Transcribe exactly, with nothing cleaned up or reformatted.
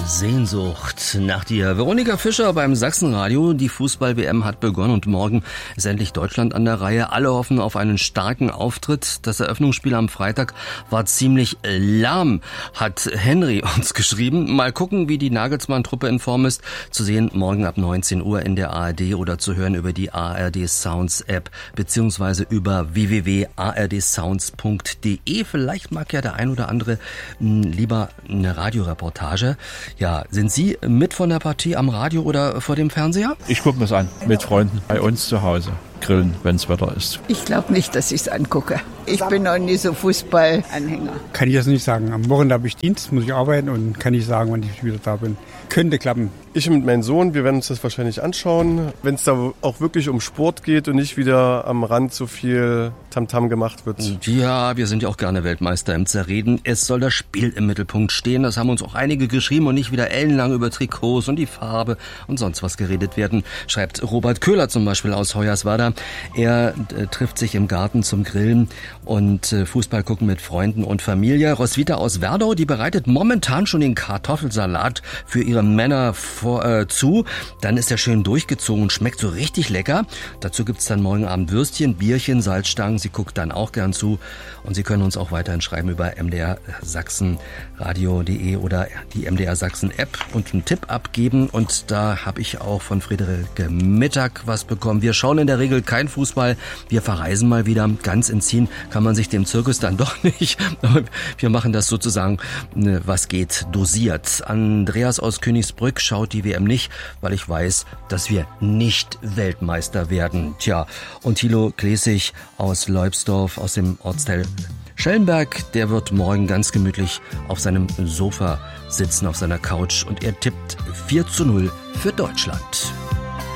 Sehnsucht nach dir. Veronika Fischer beim Sachsenradio. Die Fußball-W M hat begonnen und morgen ist endlich Deutschland an der Reihe. Alle hoffen auf einen starken Auftritt. Das Eröffnungsspiel am Freitag war ziemlich lahm, hat Henry uns geschrieben. Mal gucken, wie die Nagelsmann-Truppe in Form ist. Zu sehen morgen ab neunzehn Uhr in der A R D oder zu hören über die A R D Sounds App beziehungsweise über w w w punkt a r d sounds punkt d e. Vielleicht mag ja der ein oder andere mh, lieber eine Radioreportage. Ja, sind Sie mit von der Partie am Radio oder vor dem Fernseher? Ich gucke mir's an, mit Freunden, bei uns zu Hause. Grillen, wenn's Wetter ist. Ich glaube nicht, dass ich es angucke. Ich bin noch nie so Fußballanhänger. Kann ich jetzt nicht sagen. Am Wochenende habe ich Dienst, muss ich arbeiten und kann nicht sagen, wann ich wieder da bin. Könnte klappen. Ich und mein Sohn, wir werden uns das wahrscheinlich anschauen, wenn es da auch wirklich um Sport geht und nicht wieder am Rand so viel Tamtam gemacht wird. Ja, wir sind ja auch gerne Weltmeister im Zerreden. Es soll das Spiel im Mittelpunkt stehen. Das haben uns auch einige geschrieben und nicht wieder ellenlang über Trikots und die Farbe und sonst was geredet werden, schreibt Robert Köhler zum Beispiel aus Hoyerswerda. Er äh, trifft sich im Garten zum Grillen und äh, Fußball gucken mit Freunden und Familie. Roswitha aus Werdau, die bereitet momentan schon den Kartoffelsalat für ihre Männer vor, äh, zu. Dann ist er schön durchgezogen und schmeckt so richtig lecker. Dazu gibt's dann morgen Abend Würstchen, Bierchen, Salzstangen. Sie guckt dann auch gern zu. Und Sie können uns auch weiterhin schreiben über m d r sachsen radio punkt d e oder die M D R Sachsen App und einen Tipp abgeben. Und da habe ich auch von Friederike Mittag was bekommen. Wir schauen in der Regel kein Fußball. Wir verreisen mal wieder. Ganz entziehen kann man sich dem Zirkus dann doch nicht. Wir machen das sozusagen, was geht, dosiert. Andreas aus Königsbrück schaut die W M nicht, weil ich weiß, dass wir nicht Weltmeister werden. Tja, und Thilo Klesig aus Leubsdorf, aus dem Ortsteil Schellenberg, der wird morgen ganz gemütlich auf seinem Sofa sitzen, auf seiner Couch und er tippt vier zu null für Deutschland.